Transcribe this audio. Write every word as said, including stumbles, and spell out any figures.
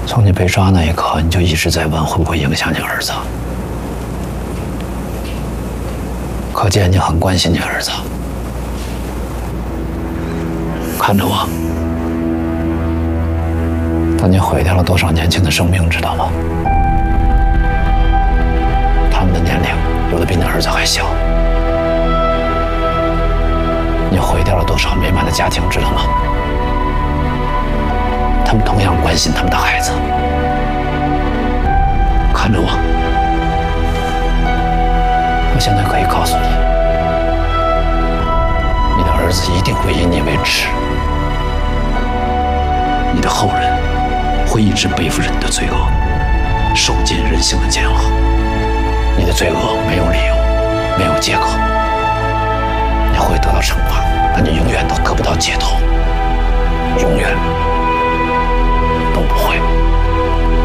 从你被抓那一刻，你就一直在问会不会影响你儿子。可见你很关心你儿子。看着我，但你毁掉了多少年轻的生命，知道吗？他们的年龄有的比你儿子还小。你毁掉了多少美满的家庭，知道吗？他们同样关心他们的孩子。看着我，我现在可以告诉你，你的儿子一定会以你为耻，你的后人会一直背负着你的罪恶，受尽人性的煎熬。你的罪恶没有理由，没有借口，你会得到惩罚，但你永远都得不到解脱，永远。